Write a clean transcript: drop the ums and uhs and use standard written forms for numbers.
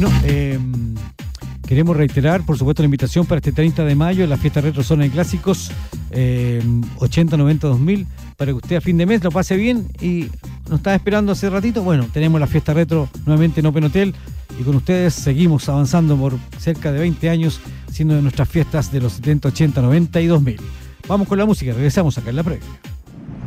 Bueno, queremos reiterar, por supuesto, la invitación para este 30 de mayo en la fiesta Retro Zona de Clásicos 80, 90, 2000, para que usted a fin de mes lo pase bien y nos está esperando hace ratito. Bueno, tenemos la fiesta Retro nuevamente en Open Hotel y con ustedes seguimos avanzando por cerca de 20 años, siendo de nuestras fiestas de los 70, 80, 90 y 2000. Vamos con la música, regresamos acá en la previa.